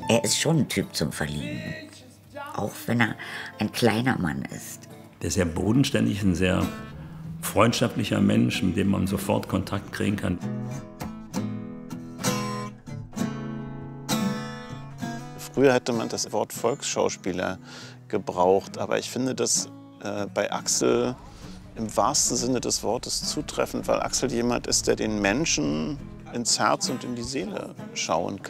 Er ist schon ein Typ zum Verlieben, auch wenn er ein kleiner Mann ist. Der ist sehr bodenständig, ein sehr freundschaftlicher Mensch, mit dem man sofort Kontakt kriegen kann. Früher hätte man das Wort Volksschauspieler gebraucht, aber ich finde das bei Axel im wahrsten Sinne des Wortes zutreffend, weil Axel jemand ist, der den Menschen ins Herz und in die Seele schauen kann.